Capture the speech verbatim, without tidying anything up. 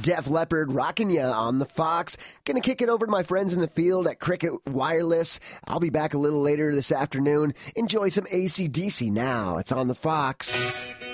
Def Leppard rocking ya on the Fox. Gonna kick it over to my friends in the field at Cricket Wireless. I'll be back a little later this afternoon. Enjoy some A C D C now. It's on the Fox.